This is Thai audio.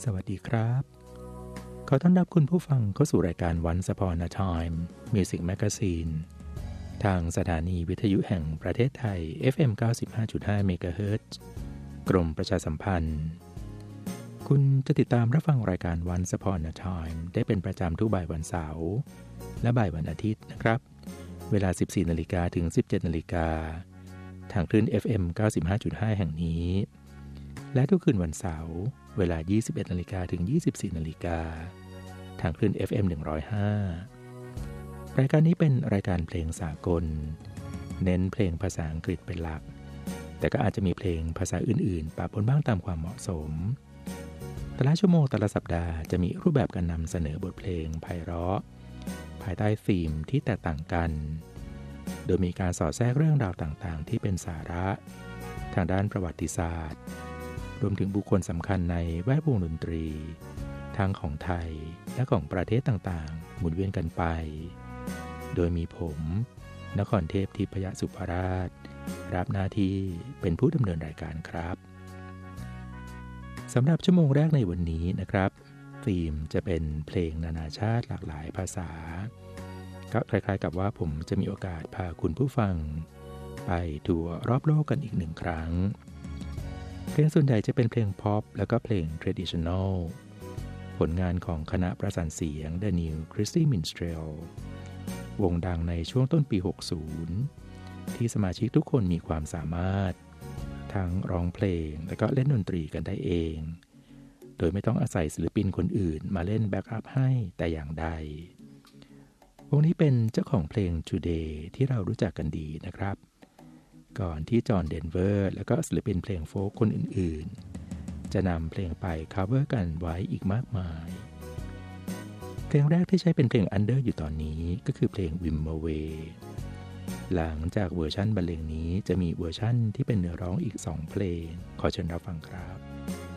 สวัสดีครับขอต้อนรับคุณผู้ฟังเข้าสู่รายการ Once Upon a Time Music Magazine ทางสถานีวิทยุแห่งประเทศไทย FM 95.5 MHz กรมประชาสัมพันธ์คุณจะติดตามรับฟังรายการ Once Upon a Time ได้เป็นประจำทุกบ่ายวันเสาร์และบ่ายวันอาทิตย์นะครับเวลา 14:00 นถึง 17:00 นทางคลื่น FM 95.5 แห่งนี้และทุกคืนวันเสาร์เวลา 21:00 นถึง 24:00 นทางคลื่น FM 105รายการนี้เป็นรายการเพลงสากลเน้นเพลงภาษาอังกฤษเป็นหลักแต่ก็อาจจะมีเพลงภาษาอื่นๆปะปนบ้างตามความเหมาะสมแต่ละชั่วโมงแต่ละสัปดาห์จะมีรูปแบบการนำเสนอบทเพลงไพเราะภายใต้ธีมที่แตกต่างกันโดยมีการสอดแทรกเรื่องราวต่างๆที่เป็นสาระทางด้านประวัติศาสตร์รวมถึงบุคคลสำคัญในแวดวงดนตรีทั้งของไทยและของประเทศต่างๆหมุนเวียนกันไปโดยมีผมนครเทพทิพยสุภราชรับหน้าที่เป็นผู้ดำเนินรายการครับสำหรับชั่วโมงแรกในวันนี้นะครับธีมจะเป็นเพลงนานาชาติหลากหลายภาษาก็คล้ายๆกับว่าผมจะมีโอกาสพาคุณผู้ฟังไปทัวร์รอบโลกกันอีกหนึ่งครั้งเพลงส่วนใหญ่จะเป็นเพลงพ็อปแล้วก็เพลง traditional ผลงานของคณะประสานเสียง The New Christy Minstrel วงดังในช่วงต้นปี 60 ที่สมาชิกทุกคนมีความสามารถทั้งร้องเพลงและก็เล่นดนตรีกันได้เองโดยไม่ต้องอาศัยศิลปินคนอื่นมาเล่นแบ็กอัพให้แต่อย่างใดวงนี้เป็นเจ้าของเพลง Today ที่เรารู้จักกันดีนะครับก่อนที่จอห์นเดนเวอร์และก็ศิลปินเพลงโฟล์คคนอื่นๆจะนำเพลงไปคัฟเวอร์กันไว้อีกมากมายเพลงแรกที่ใช้เป็นเพลงอันเดอร์อยู่ตอนนี้ก็คือเพลง Wim Away หลังจากเวอร์ชันบรรเลงนี้จะมีเวอร์ชันที่เป็นเนื้อร้องอีก2เพลงขอเชิญรับฟังครับ